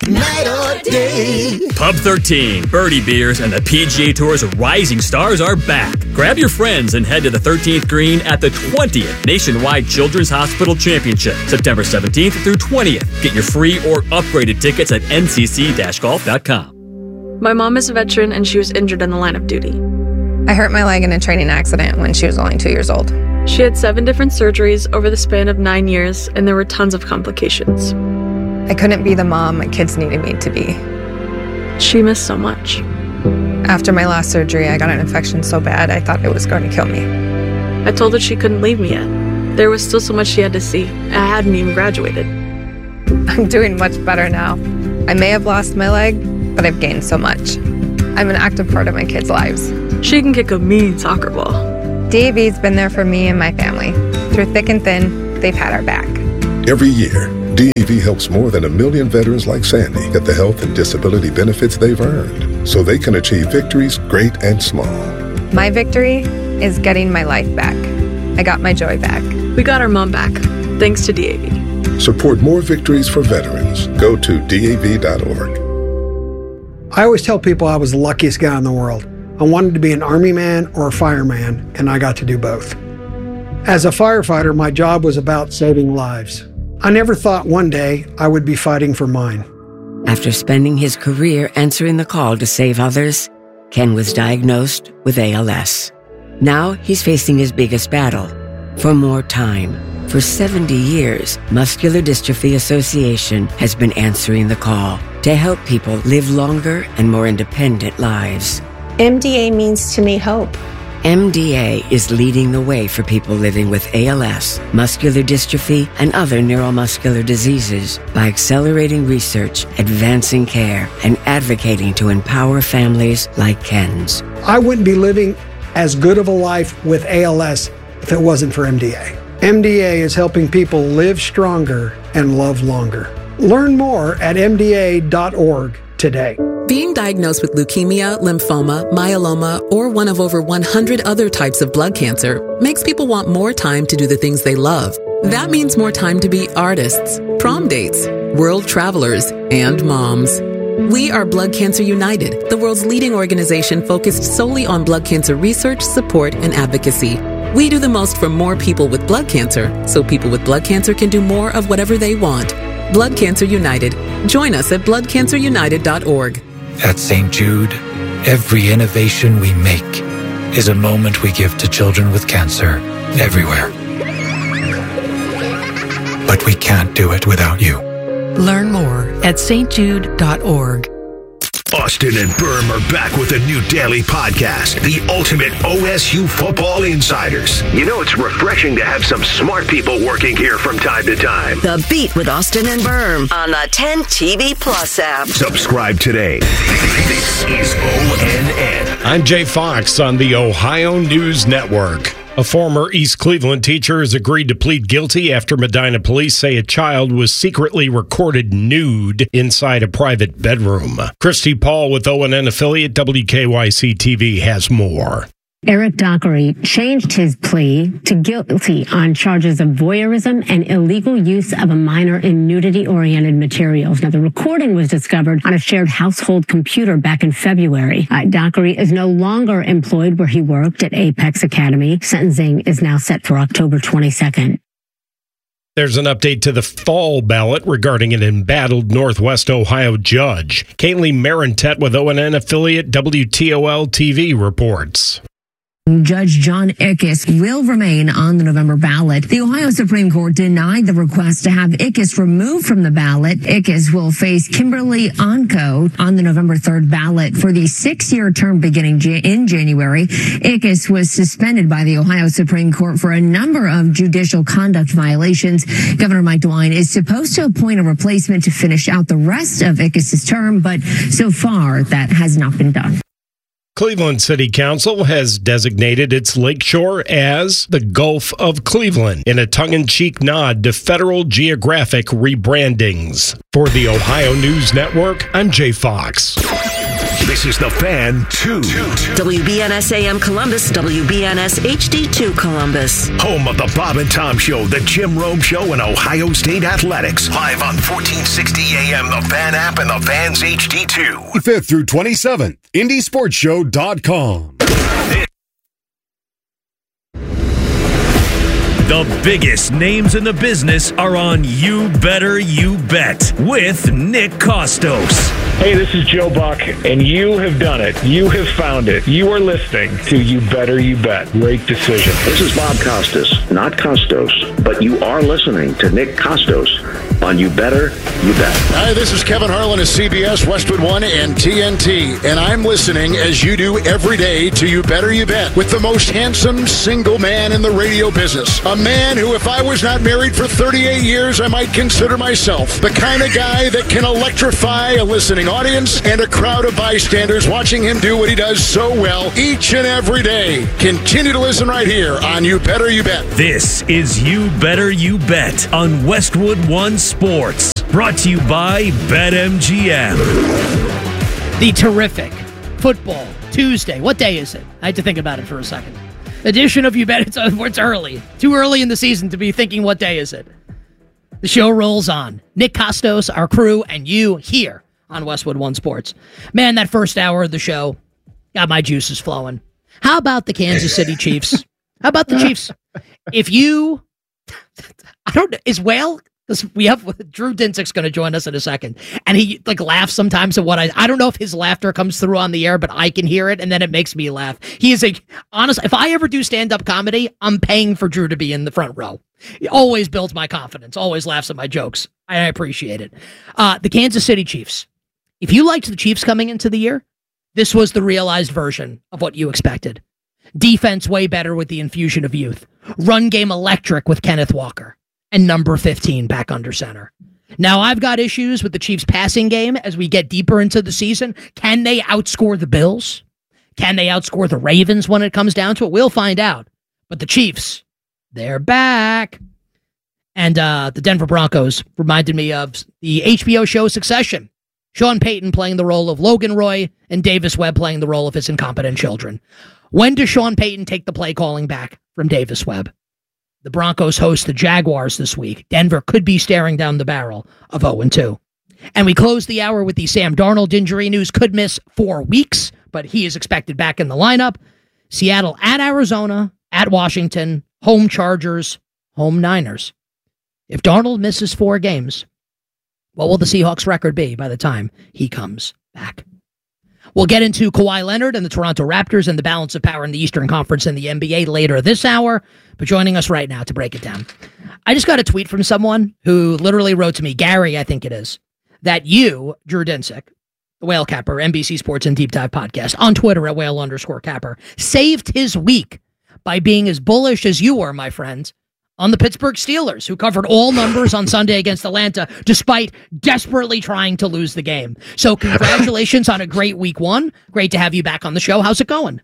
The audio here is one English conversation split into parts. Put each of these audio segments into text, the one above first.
night or day. Pub 13, Birdie Beers, and the PGA Tour's rising stars are back. Grab your friends and head to the 13th green at the 20th Nationwide Children's Hospital Championship, September 17th through 20th. Get your free or upgraded tickets at ncc-golf.com. My mom is a veteran and she was injured in the line of duty. I hurt my leg in a training accident when she was only 2 years old. She had 7 different surgeries over the span of 9 years, and there were tons of complications. I couldn't be the mom my kids needed me to be. She missed so much. After my last surgery, I got an infection so bad I thought it was going to kill me. I told her she couldn't leave me yet. There was still so much she had to see. I hadn't even graduated. I'm doing much better now. I may have lost my leg, but I've gained so much. I'm an active part of my kids' lives. She can kick a mean soccer ball. DAV's been there for me and my family. Through thick and thin, they've had our back. Every year, DAV helps more than 1 million veterans like Sandy get the health and disability benefits they've earned so they can achieve victories great and small. My victory is getting my life back. I got my joy back. We got our mom back, thanks to DAV. Support more victories for veterans. Go to DAV.org. I always tell people I was the luckiest guy in the world. I wanted to be an Army man or a fireman, and I got to do both. As a firefighter, my job was about saving lives. I never thought one day I would be fighting for mine. After spending his career answering the call to save others, Ken was diagnosed with ALS. Now he's facing his biggest battle, for more time. For 70 years, Muscular Dystrophy Association has been answering the call to help people live longer and more independent lives. MDA means to me hope. MDA is leading the way for people living with ALS, muscular dystrophy, and other neuromuscular diseases by accelerating research, advancing care, and advocating to empower families like Ken's. I wouldn't be living as good of a life with ALS if it wasn't for MDA. MDA is helping people live stronger and love longer. Learn more at MDA.org today. Being diagnosed with leukemia, lymphoma, myeloma, or one of over 100 other types of blood cancer makes people want more time to do the things they love. That means more time to be artists, prom dates, world travelers, and moms. We are Blood Cancer United, the world's leading organization focused solely on blood cancer research, support, and advocacy. We do the most for more people with blood cancer, so people with blood cancer can do more of whatever they want. Blood Cancer United. Join us at bloodcancerunited.org. At St. Jude, every innovation we make is a moment we give to children with cancer everywhere. But we can't do it without you. Learn more at stjude.org. Austin and Berm are back with a new daily podcast, the ultimate OSU Football Insiders. You know, it's refreshing to have some smart people working here from time to time. The Beat with Austin and Berm on the 10 TV Plus app. Subscribe today. This is ONN. I'm Jay Fox on the Ohio News Network. A former East Cleveland teacher has agreed to plead guilty after Medina police say a child was secretly recorded nude inside a private bedroom. Christy Paul with ONN affiliate WKYC-TV has more. Eric Dockery changed his plea to guilty on charges of voyeurism and illegal use of a minor in nudity-oriented materials. Now, the recording was discovered on a shared household computer back in February. Dockery is no longer employed where he worked at Apex Academy. Sentencing is now set for October 22nd. There's an update to the fall ballot regarding an embattled Northwest Ohio judge. Kaylee Marintet with ONN affiliate WTOL-TV reports. Judge John Ickes will remain on the November ballot. The Ohio Supreme Court denied the request to have Ickes removed from the ballot. Ickes will face Kimberly Onco on the November 3rd ballot for the 6-year term beginning in January. Ickes was suspended by the Ohio Supreme Court for a number of judicial conduct violations. Governor Mike DeWine is supposed to appoint a replacement to finish out the rest of Ickes' term, but so far that has not been done. Cleveland City Council has designated its lakeshore as the Gulf of Cleveland in a tongue-in-cheek nod to federal geographic rebrandings. For the Ohio News Network, I'm Jay Fox. This is The Fan 2. WBNS AM Columbus, WBNS HD2 Columbus. Home of the Bob and Tom Show, the Jim Rome Show, and Ohio State Athletics. Live on 1460 AM, The Fan app, and The Fan's HD2. 5th through 27th, IndySportsShow.com. The biggest names in the business are on You Better You Bet with Nick Kostos. Hey, this is Joe Buck, and you have done it. You have found it. You are listening to You Better You Bet. Great decision. This is Bob Costas, not Costos, but you are listening to Nick Kostos on You Better You Bet. Hi, this is Kevin Harlan of CBS, Westwood One, and TNT, and I'm listening as you do every day to You Better You Bet with the most handsome single man in the radio business. A man who, if I was not married for 38 years, I might consider myself the kind of guy that can electrify a listening audience and a crowd of bystanders watching him do what he does so well each and every day. Continue to listen right here on You Better You Bet. This is You Better You Bet on Westwood One Sports. Brought to you by BetMGM. The terrific Football Tuesday. What day is it? I had to think about it for a second. Edition of You Bet. It's early. Too early in the season to be thinking what day is it. The show rolls on. Nick Kostos, our crew, and you here on Westwood One Sports. Man, that first hour of the show got my juices flowing. How about the Kansas City Chiefs? How about the Chiefs? If you... I don't know. Is Whale... Because we have Drew Dinsick's going to join us in a second, and he laughs sometimes at what I don't know if his laughter comes through on the air, but I can hear it, and then it makes me laugh. He is honest. If I ever do stand-up comedy, I'm paying for Drew to be in the front row. He always builds my confidence, always laughs at my jokes. I appreciate it. The Kansas City Chiefs. If you liked the Chiefs coming into the year, this was the realized version of what you expected. Defense way better with the infusion of youth. Run game electric with Kenneth Walker. And number 15 back under center. Now, I've got issues with the Chiefs' passing game as we get deeper into the season. Can they outscore the Bills? Can they outscore the Ravens when it comes down to it? We'll find out. But the Chiefs, they're back. And the Denver Broncos reminded me of the HBO show Succession. Sean Payton playing the role of Logan Roy and Davis Webb playing the role of his incompetent children. When does Sean Payton take the play calling back from Davis Webb? The Broncos host the Jaguars this week. Denver could be staring down the barrel of 0-2. And we close the hour with the Sam Darnold injury news. Could miss 4 weeks, but he is expected back in the lineup. Seattle at Arizona, at Washington, home Chargers, home Niners. If Darnold misses 4 games, what will the Seahawks record be by the time he comes back? We'll get into Kawhi Leonard and the Toronto Raptors and the balance of power in the Eastern Conference and the NBA later this hour. But joining us right now to break it down, I just got a tweet from someone who literally wrote to me, Gary, I think it is, that you, Drew Dinsick, the Whale Capper, NBC Sports and Deep Dive Podcast, on Twitter at Whale_Capper, saved his week by being as bullish as you were, my friend, on the Pittsburgh Steelers, who covered all numbers on Sunday against Atlanta, despite desperately trying to lose the game. So congratulations on a great week 1. Great to have you back on the show. How's it going?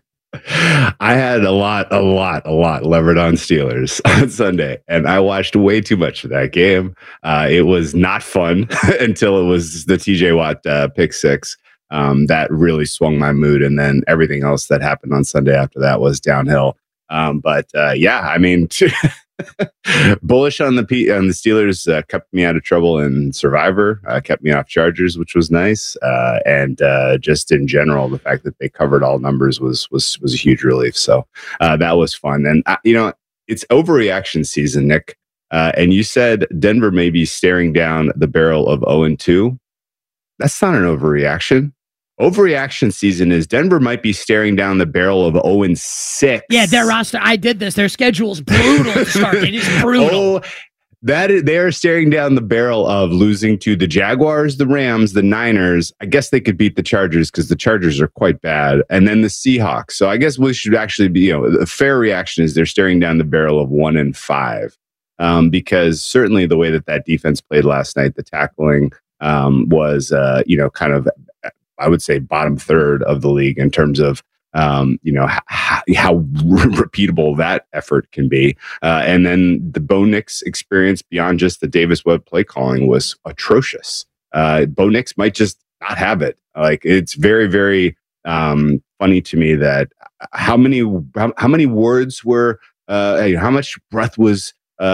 I had a lot levered on Steelers on Sunday, and I watched way too much of that game. It was not fun until it was the TJ Watt pick 6. That really swung my mood, and then everything else that happened on Sunday after that was downhill. Yeah, I mean, bullish on the Steelers kept me out of trouble in Survivor, kept me off Chargers, which was nice, and just in general, the fact that they covered all numbers was a huge relief. So that was fun, and it's overreaction season, Nick. And you said Denver may be staring down the barrel of 0-2. That's not an overreaction. Overreaction season is Denver might be staring down the barrel of 0-6. Yeah, their roster. I did this. Their schedule's brutal to start. It is brutal. They are staring down the barrel of losing to the Jaguars, the Rams, the Niners. I guess they could beat the Chargers because the Chargers are quite bad, and then the Seahawks. So I guess we should actually be, a fair reaction is they're staring down the barrel of 1-5, because certainly the way that defense played last night, the tackling was, kind of, I would say, bottom third of the league in terms of, how repeatable that effort can be. And then the Bo Nix experience beyond just the Davis Webb play calling was atrocious. Bo Nix might just not have it. Like, it's very, very funny to me that how many words were, how much breath was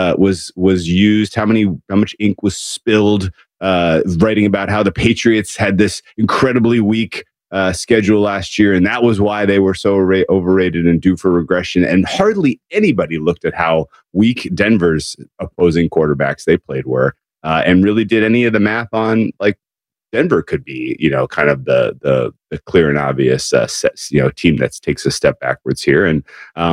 used, how much ink was spilled, writing about how the Patriots had this incredibly weak schedule last year, and that was why they were so overrated and due for regression. And hardly anybody looked at how weak Denver's opposing quarterbacks they played were, and really did any of the math on, like, Denver could be, kind of the clear and obvious, team that takes a step backwards here. And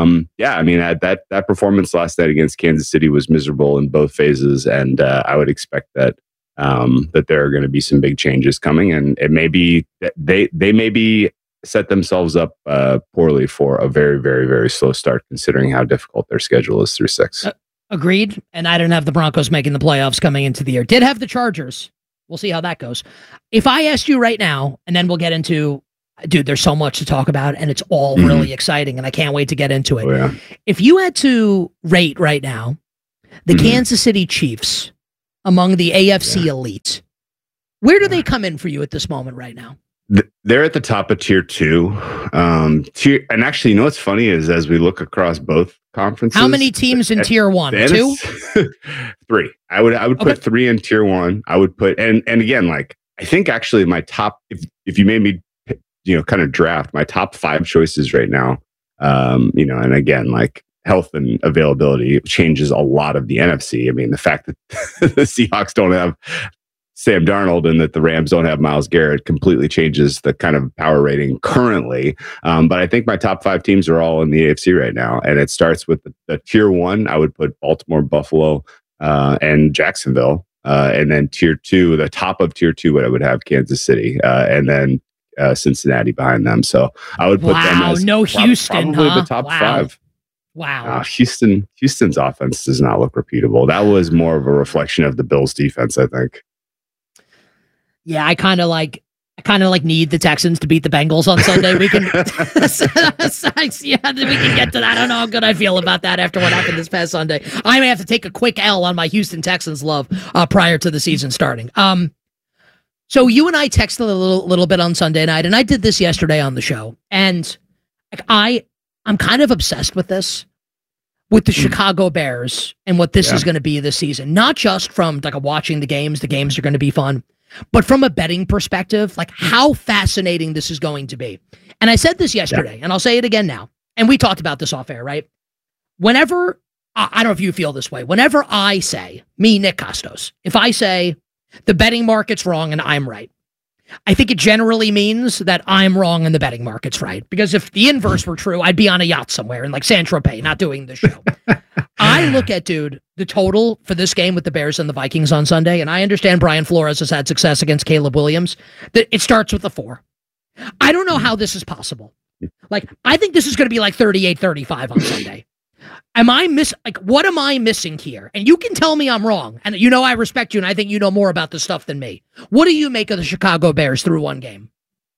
that performance last night against Kansas City was miserable in both phases, and I would expect that there are going to be some big changes coming, and it may be they maybe set themselves up poorly for a very, very, very slow start, considering how difficult their schedule is through 6. Agreed. And I didn't have the Broncos making the playoffs coming into the year. Did have the Chargers. We'll see how that goes. If I asked you right now, and then we'll get into, dude, there's so much to talk about, and it's all really exciting, and I can't wait to get into it. Oh, yeah. If you had to rate right now the Kansas City Chiefs among the AFC elite, where do they come in for you at this moment right now? They're at the top of tier 2. And actually, what's funny is, as we look across both conferences, how many teams in tier 1? 2? 3. I would put 3 in tier 1. I would put, and again, like, I think actually my top, if you made me, kind of draft my top 5 choices right now, and again, like, health and availability changes a lot of the NFC. I mean, the fact that the Seahawks don't have Sam Darnold and that the Rams don't have Myles Garrett completely changes the kind of power rating currently. But I think my top 5 teams are all in the AFC right now. And it starts with the tier 1. I would put Baltimore, Buffalo, and Jacksonville. And then tier 2, the top of tier 2, I would have Kansas City, and then Cincinnati behind them. So I would put them as Houston, probably the top 5. Wow. Houston's offense does not look repeatable. That was more of a reflection of the Bills' defense, I think. Yeah, I kind of like need the Texans to beat the Bengals on Sunday. We can, we can get to that. I don't know how good I feel about that after what happened this past Sunday. I may have to take a quick L on my Houston Texans love prior to the season starting. So you and I texted a little bit on Sunday night, and I did this yesterday on the show. And I'm kind of obsessed with this, with the Chicago Bears and what this is going to be this season. Not just from watching the games are going to be fun, but from a betting perspective, like how fascinating this is going to be. And I said this yesterday, and I'll say it again now. And we talked about this off air, right? Whenever, I don't know if you feel this way, whenever I say, me, Nick Costos, if I say the betting market's wrong and I'm right, I think it generally means that I'm wrong and the betting market's right. Because if the inverse were true, I'd be on a yacht somewhere in Saint-Tropez, not doing this show. I look at, dude, the total for this game with the Bears and the Vikings on Sunday, and I understand Brian Flores has had success against Caleb Williams, that it starts with a 4. I don't know how this is possible. I think this is going to be 38-35 on Sunday. What am I missing here? And you can tell me I'm wrong. And I respect you, and I think you know more about this stuff than me. What do you make of the Chicago Bears through one game?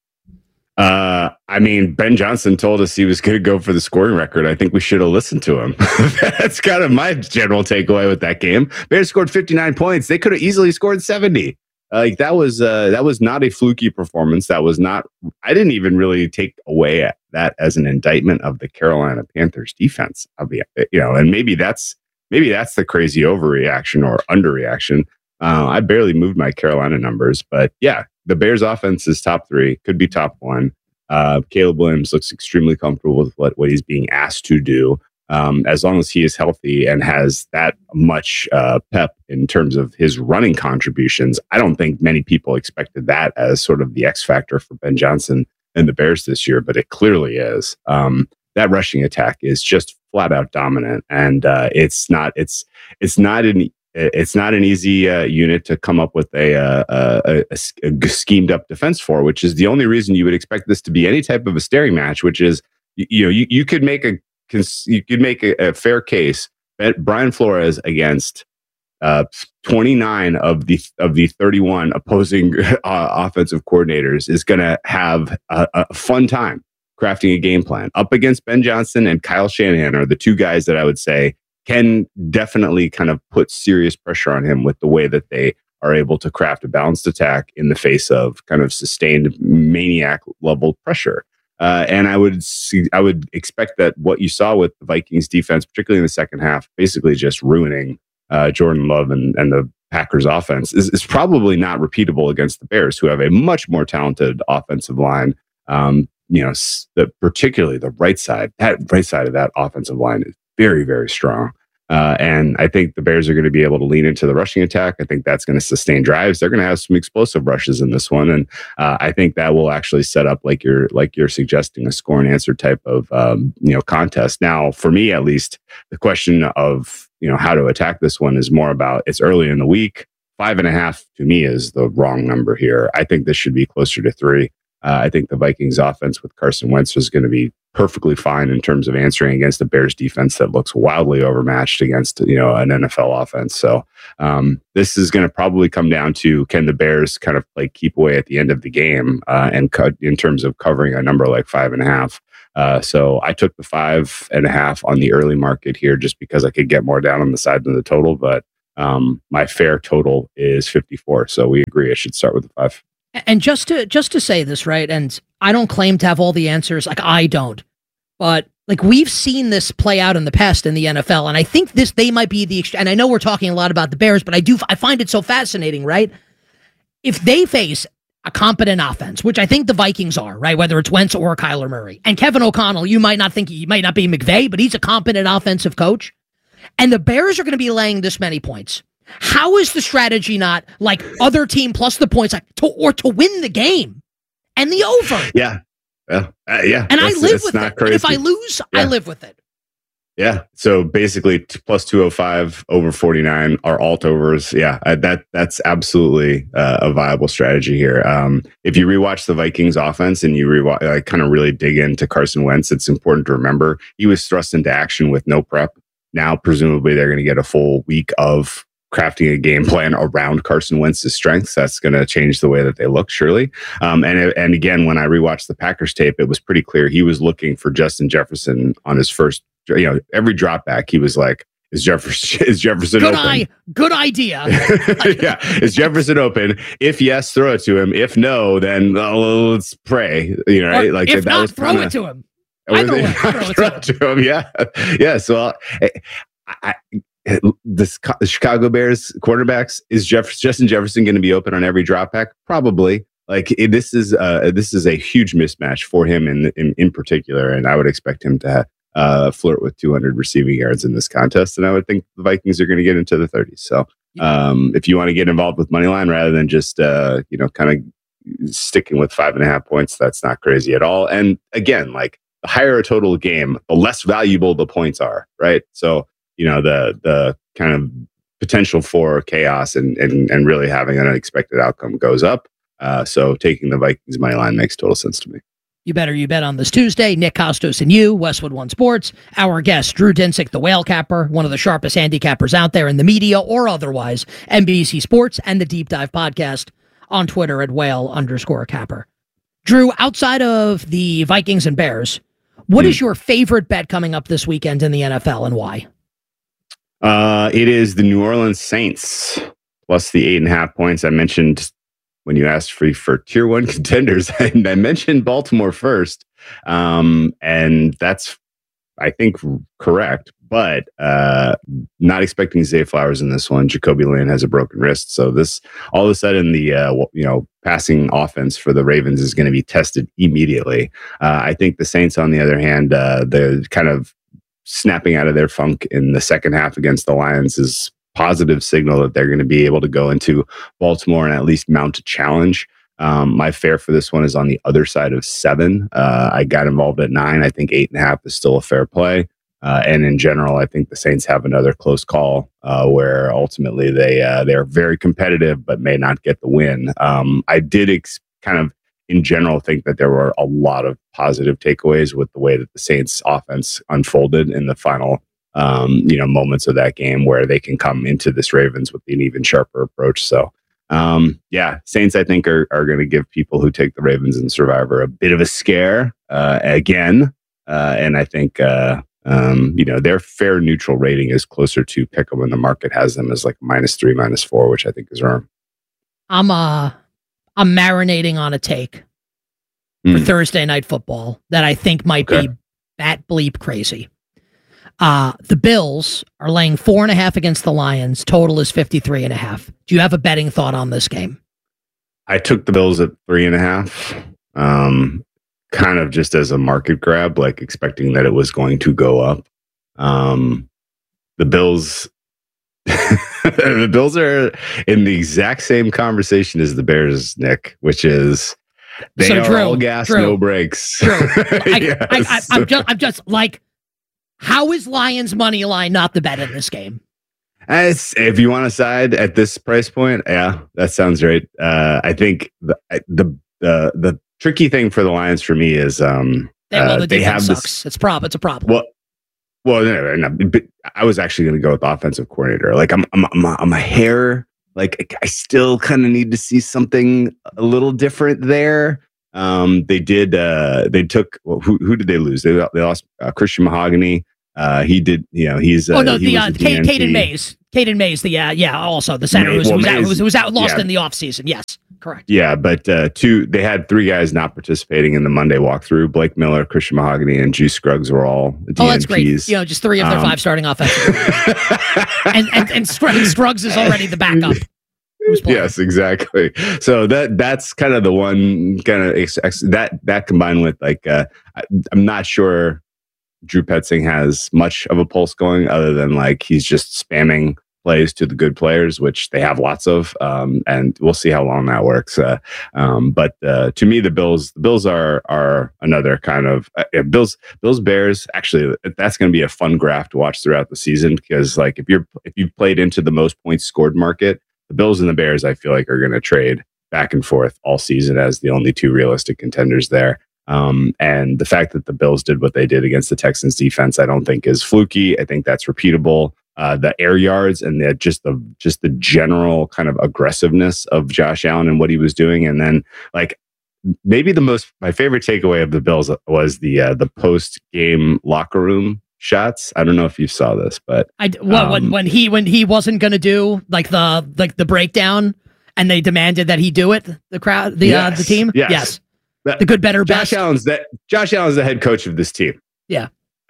Ben Johnson told us he was going to go for the scoring record. I think we should have listened to him. That's kind of my general takeaway with that game. Bears scored 59 points. They could have easily scored 70. That was not a fluky performance. That was not. I didn't even really take away that as an indictment of the Carolina Panthers defense. And maybe that's the crazy overreaction or underreaction. I barely moved my Carolina numbers, but yeah, the Bears offense is top 3, could be top 1. Caleb Williams looks extremely comfortable with what he's being asked to do. As long as he is healthy and has that much pep in terms of his running contributions, I don't think many people expected that as sort of the X factor for Ben Johnson and the Bears this year, but it clearly is. That rushing attack is just flat out dominant, and it's not an easy unit to come up with a schemed up defense for, which is the only reason you would expect this to be any type of a staring match. Which is, you could make a fair case that Brian Flores against 29 of the 31 opposing offensive coordinators is going to have a fun time crafting a game plan. Up against Ben Johnson and Kyle Shanahan are the two guys that I would say can definitely kind of put serious pressure on him with the way that they are able to craft a balanced attack in the face of kind of sustained maniac level pressure. And I would expect that what you saw with the Vikings defense, particularly in the second half, basically just ruining Jordan Love and the Packers offense, is probably not repeatable against the Bears, who have a much more talented offensive line. Particularly the right side of that offensive line is very, very strong. And I think the Bears are going to be able to lean into the rushing attack. I think that's going to sustain drives. They're going to have some explosive rushes in this one. And I think that will actually set up, like you're suggesting, a score and answer type of, contest. Now, for me, at least, the question of, how to attack this one is more about, it's early in the week. 5.5 to me is the wrong number here. I think this should be closer to 3. I think the Vikings offense with Carson Wentz is going to be perfectly fine in terms of answering against a Bears defense that looks wildly overmatched against, an NFL offense. So this is going to probably come down to, can the Bears kind of like keep away at the end of the game and cut in terms of covering a number like 5.5. So I took the 5.5 on the early market here just because I could get more down on the side than the total. But my fair total is 54. So we agree I should start with the 5. And just to say this, right, and I don't claim to have all the answers, like I don't, but like we've seen this play out in the past in the NFL, and I think they might be and I know we're talking a lot about the Bears, but I find it so fascinating, right? If they face a competent offense, which I think the Vikings are, right, whether it's Wentz or Kyler Murray, and Kevin O'Connell, you might not think he might not be McVay, but he's a competent offensive coach, and the Bears are going to be laying this many points. How is the strategy not like other team plus the points, to win the game and the over? Yeah. And I live with it. If I lose, I live with it. Yeah. So basically, plus 205 over 49 are alt overs. Yeah, that's absolutely a viable strategy here. If you rewatch the Vikings offense and you kind of really dig into Carson Wentz, it's important to remember he was thrust into action with no prep. Now, presumably, they're going to get a full week of crafting a game plan around Carson Wentz's strengths. That's going to change the way that they look, surely. And again, when I rewatched the Packers tape, it was pretty clear he was looking for Justin Jefferson on his first, every drop back. He was like, is Jefferson open? Good idea. Yeah. Is Jefferson open? If yes, throw it to him. If no, then let's pray. Right? Like if that not, was throw it to him. Either way, throw it to him. Yeah. So the Chicago Bears quarterbacks, is Justin Jefferson going to be open on every drop back? Probably. This is a huge mismatch for him in particular, and I would expect him to flirt with 200 receiving yards in this contest, and I would think the Vikings are going to get into the 30s. So if you want to get involved with moneyline rather than just kind of sticking with 5.5 points, that's not crazy at all. And again, like the higher a total game, the less valuable the points are, right? So the kind of potential for chaos and really having an unexpected outcome goes up. So taking the Vikings money line makes total sense to me. You bet on this Tuesday. Nick Kostos and you, Westwood One Sports. Our guest, Drew Dinsick, the whale capper, one of the sharpest handicappers out there in the media or otherwise. NBC Sports and the Deep Dive Podcast on Twitter at @whale_capper. Drew, outside of the Vikings and Bears, what is your favorite bet coming up this weekend in the NFL and why? It is the New Orleans Saints plus the 8.5 points. I mentioned when you asked for tier 1 contenders, and I mentioned Baltimore first. And that's, I think, correct, but not expecting Zay Flowers in this one. Jacoby Lynn has a broken wrist. So this, all of a sudden, the, passing offense for the Ravens is going to be tested immediately. I think the Saints, on the other hand, they're kind of snapping out of their funk in the second half against the Lions is positive signal that they're going to be able to go into Baltimore and at least mount a challenge. My fare for this one is on the other side of 7. I got involved at 9. I think 8.5 is still a fair play. And in general, I think the Saints have another close call where ultimately they are very competitive, but may not get the win. I did kind of in general think that there were a lot of positive takeaways with the way that the Saints offense unfolded in the final moments of that game, where they can come into this Ravens with an even sharper approach. So Saints, I think, are going to give people who take the Ravens and Survivor a bit of a scare again. And I think, their fair neutral rating is closer to pick 'em when the market has them as like -3, -4, which I think is wrong. I'm marinating on a take for Thursday Night Football that I think might be bat bleep crazy. The Bills are laying 4.5 against the Lions. Total is 53.5. Do you have a betting thought on this game? I took the Bills at 3.5, kind of just as a market grab, like expecting that it was going to go up. The Bills, the Bills are in the exact same conversation as the Bears, Nick, which is they are all gas, no brakes. True. I'm just like, how is Lions money line not the bet in this game? If you want to side at this price point, yeah, that sounds right. I think the tricky thing for the Lions for me is the they have sucks. It's a problem. Well, no, but I was actually going to go with offensive coordinator. Like I'm a hair. Like I still kind of need to see something a little different there. They took who did they lose? They lost Christian Mahogany. He did, he's Caden Mays. Caden Mays, also the center who was out lost in the offseason. Yes, correct. Yeah, but they had 3 guys not participating in the Monday walkthrough. Blake Miller, Christian Mahogany, and Juice Scruggs were all DNPs. Oh, that's great. Just 3 of their 5 starting offensive. and Scruggs is already the backup. Yes, exactly. So that's kind of the one kind of that combined with I'm not sure Drew Petzing has much of a pulse going other than like he's just spamming plays to the good players, which they have lots of, and we'll see how long that works. But to me, the Bills are another kind of Bills Bears. Actually, that's going to be a fun graph to watch throughout the season because like if you've played into the most points scored market, the Bills and the Bears I feel like are going to trade back and forth all season as the only 2 realistic contenders there. And the fact that the Bills did what they did against the Texans defense, I don't think is fluky. I think that's repeatable. The air yards and the general kind of aggressiveness of Josh Allen and what he was doing. And then like maybe my favorite takeaway of the Bills was the post game locker room shots. I don't know if you saw this, but when he wasn't going to do like the breakdown and they demanded that he do it, the crowd, the team. Yes. The good, better, best. Josh Allen's the head coach of this team. Yeah.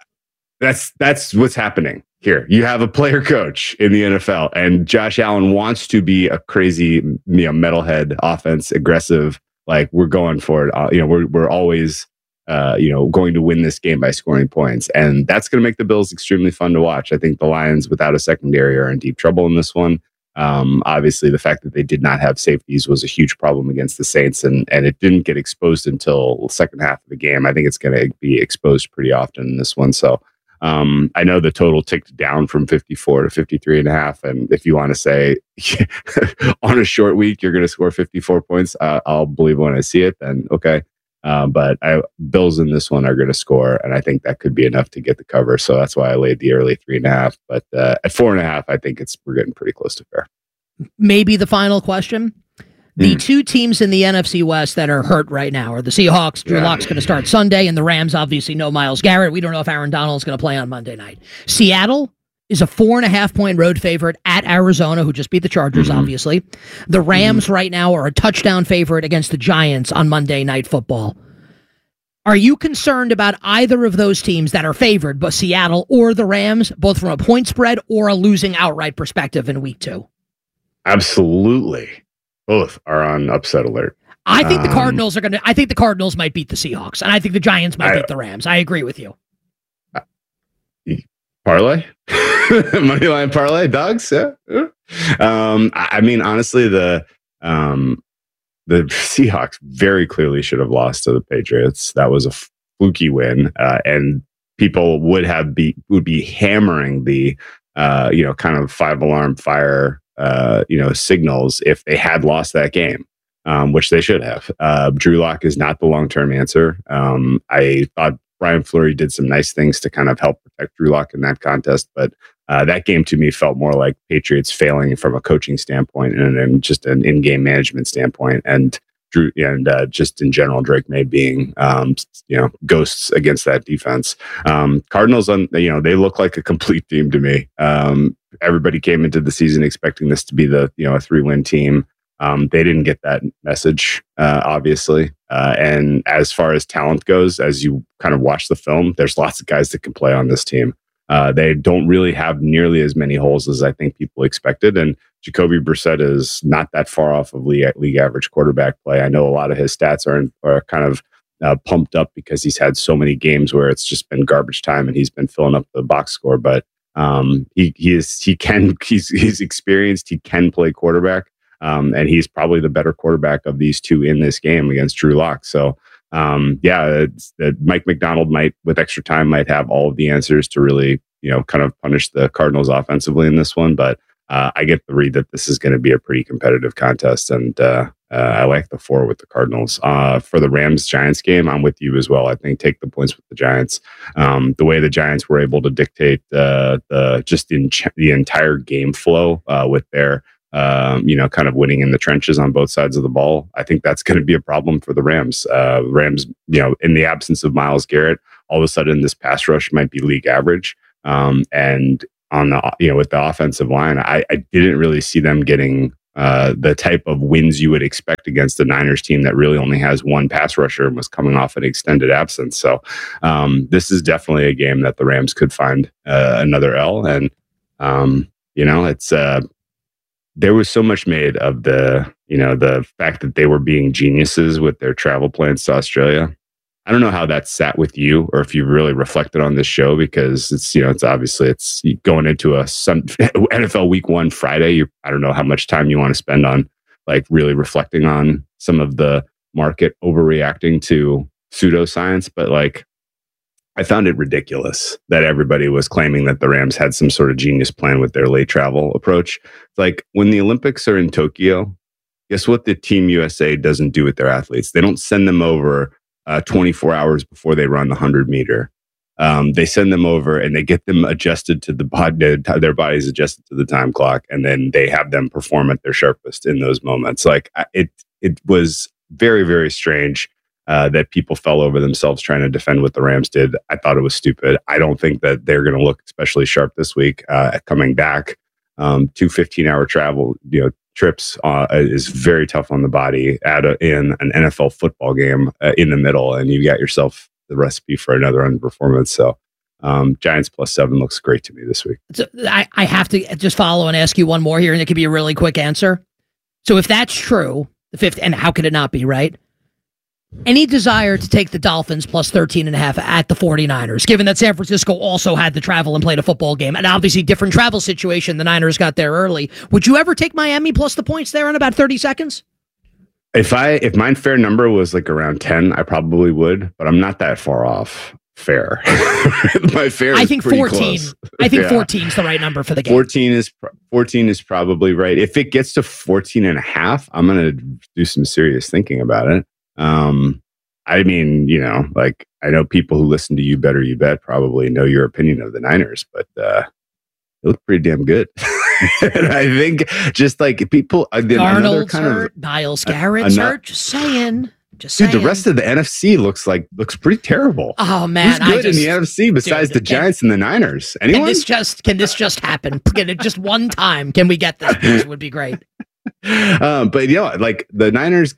That's what's happening here. You have a player coach in the NFL, and Josh Allen wants to be a crazy, metalhead offense, aggressive. Like we're going for it. We're always, going to win this game by scoring points, and that's going to make the Bills extremely fun to watch. I think the Lions, without a secondary, are in deep trouble in this one. Obviously, the fact that they did not have safeties was a huge problem against the Saints, and it didn't get exposed until the second half of the game. I think it's going to be exposed pretty often in this one. So I know the total ticked down from 54 to 53.5. And if you want to say on a short week, you're going to score 54 points, I'll believe when I see it, then okay. But Bills in this one are going to score, and I think that could be enough to get the cover. So that's why I laid the early 3.5. But at 4.5, I think we're getting pretty close to fair. Maybe the final question. The 2 teams in the NFC West that are hurt right now are the Seahawks. Drew Lock's going to start Sunday, and the Rams obviously no Myles Garrett. We don't know if Aaron Donald's going to play on Monday night. Seattle is a 4.5-point road favorite at Arizona, who just beat the Chargers, obviously. The Rams right now are a touchdown favorite against the Giants on Monday Night Football. Are you concerned about either of those teams that are favored, but Seattle or the Rams, both from a point spread or a losing outright perspective in week 2? Absolutely. Both are on upset alert. I think the Cardinals are going to. I think the Cardinals might beat the Seahawks, and I think the Giants might beat the Rams. I agree with you. Parlay? Moneyline parlay, dogs? Yeah. I mean, honestly, the Seahawks very clearly should have lost to the Patriots. That was a fluky win, and people would be hammering the kind of 5-alarm fire signals if they had lost that game, which they should have. Drew Lock is not the long-term answer. I thought Brian Fleury did some nice things to kind of help protect Drew Lock in that contest, but that game to me felt more like Patriots failing from a coaching standpoint and just an in-game management standpoint, and Drew and just in general Drake May being ghosts against that defense. Cardinals, they look like a complete team to me. Everybody came into the season expecting this to be the a 3-win team. They didn't get that message, obviously. And as far as talent goes, as you kind of watch the film, there's lots of guys that can play on this team. They don't really have nearly as many holes as I think people expected. And Jacoby Brissett is not that far off of league average quarterback play. I know a lot of his stats are kind of pumped up because he's had so many games where it's just been garbage time and he's been filling up the box score. But he's experienced. He can play quarterback. And he's probably the better quarterback of these two in this game against Drew Lock. So, Mike Macdonald might, with extra time, might have all of the answers to really, kind of punish the Cardinals offensively in this one. But I get the read that this is going to be a pretty competitive contest. And I like the 4 with the Cardinals. For the Rams-Giants game, I'm with you as well. I think take the points with the Giants. The way the Giants were able to dictate the entire game flow with their kind of winning in the trenches on both sides of the ball. I think that's going to be a problem for the Rams. Rams, in the absence of Myles Garrett, all of a sudden this pass rush might be league average. And on the, with the offensive line, I didn't really see them getting the type of wins you would expect against the Niners team that really only has one pass rusher and was coming off an extended absence. So this is definitely a game that the Rams could find another L. And, it's there was so much made of the fact that they were being geniuses with their travel plans to Australia. I don't know how that sat with you, or if you've really reflected on this show, because it's going into a NFL Week 1 Friday. I don't know how much time you want to spend on like really reflecting on some of the market overreacting to pseudoscience, but like I found it ridiculous that everybody was claiming that the Rams had some sort of genius plan with their late travel approach. Like when the Olympics are in Tokyo, guess what the Team USA doesn't do with their athletes? They don't send them over 24 hours before they run the 100-meter. They send them over and they get them adjusted to their bodies adjusted to the time clock, and then they have them perform at their sharpest in those moments. Like it was very, very strange. That people fell over themselves trying to defend what the Rams did. I thought it was stupid. I don't think that they're going to look especially sharp this week. Coming back, 2 15-hour travel trips is very tough on the body. Add in an NFL football game in the middle, and you got yourself the recipe for another underperformance. So Giants +7 looks great to me this week. So I have to just follow and ask you one more here, and it could be a really quick answer. So if that's true, the 5th, and how could it not be, right? Any desire to take the Dolphins +13.5 at the 49ers, given that San Francisco also had to travel and played a football game, and obviously different travel situation, the Niners got there early. Would you ever take Miami plus the points there in about 30 seconds? If my fair number was like around 10, I probably would, but I'm not that far off fair. My fair I is think pretty 14. close. I think Yeah. 14 is the right number for the game. 14 is probably right. If it gets to 14.5, I'm going to do some serious thinking about it. I mean, I know people who listen to You Better You Bet probably know your opinion of the Niners, but they look pretty damn good. And I think just like people, Arnold's hurt, Myles Garrett's hurt. Just saying. Dude, the rest of the NFC looks pretty terrible. Oh man, who's good in the NFC besides the Giants and the Niners? Anyone? Can this just happen? Can it just one time? Can we get this? This would be great. But like the Niners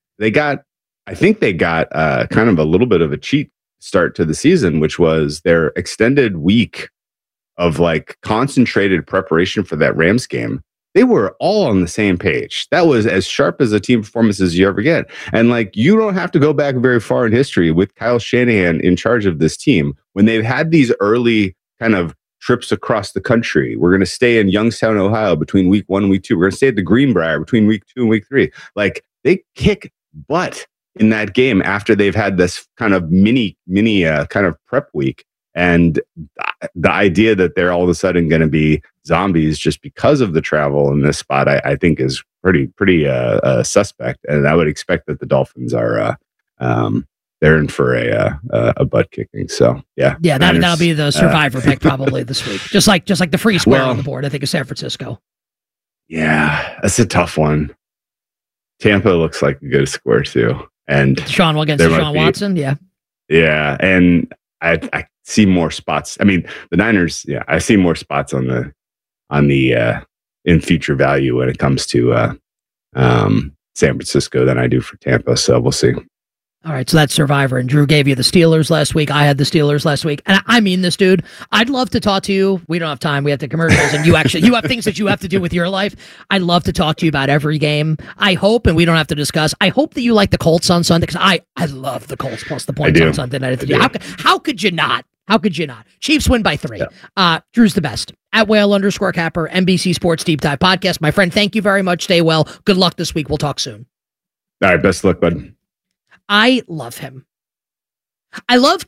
I think they got kind of a little bit of a cheat start to the season, which was their extended week of like concentrated preparation for that Rams game. They were all on the same page. That was as sharp as a team performance as you ever get. And like, you don't have to go back very far in history with Kyle Shanahan in charge of this team when they've had these early kind of trips across the country. We're going to stay in Youngstown, Ohio between week 1 and week 2. We're going to stay at the Greenbrier between week 2 and week 3. Like they kick butt in that game after they've had this kind of mini kind of prep week. And the idea that they're all of a sudden going to be zombies just because of the travel in this spot, I think is pretty suspect. And I would expect that the Dolphins are they're in for a butt kicking. So yeah, that'll be the survivor pick probably this week. Just like the free square on the board, I think is San Francisco. Yeah, that's a tough one. Tampa looks like a good square too. And Deshaun Watson, yeah, and I see more spots. I mean, the Niners, I see more spots on the in future value when it comes to San Francisco than I do for Tampa. So we'll see. All right, so that's Survivor, and Drew gave you the Steelers last week. I had the Steelers last week, and I mean this, dude. I'd love to talk to you. We don't have time. We have to commercials, and you have things that you have to do with your life. I'd love to talk to you about every game. I hope, and we don't have to discuss. I hope that you like the Colts on Sunday because I love the Colts plus the points on Sunday night. How could you not? How could you not? Chiefs win by 3. Yeah. Drew's the best. At Whale_Capper, NBC Sports Deep Dive Podcast. My friend, thank you very much. Stay well. Good luck this week. We'll talk soon. All right, best luck, bud. I love him. I love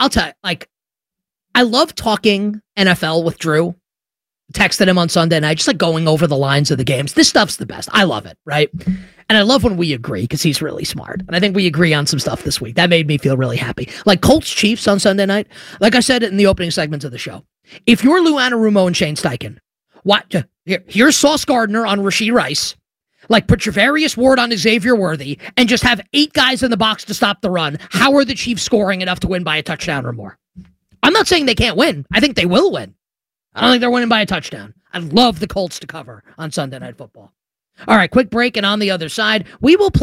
I love talking NFL with Drew. Texted him on Sunday night, just like going over the lines of the games. This stuff's the best. I love it, right? And I love when we agree because he's really smart. And I think we agree on some stuff this week. That made me feel really happy. Like Colts Chiefs on Sunday night. Like I said it in the opening segments of the show. If you're Lou Anarumo and Shane Steichen, here's Sauce Gardner on Rashee Rice. Like, put Javarius Ward on Xavier Worthy and just have 8 guys in the box to stop the run. How are the Chiefs scoring enough to win by a touchdown or more? I'm not saying they can't win. I think they will win. I don't think they're winning by a touchdown. I love the Colts to cover on Sunday Night Football. All right, quick break, and on the other side, we will play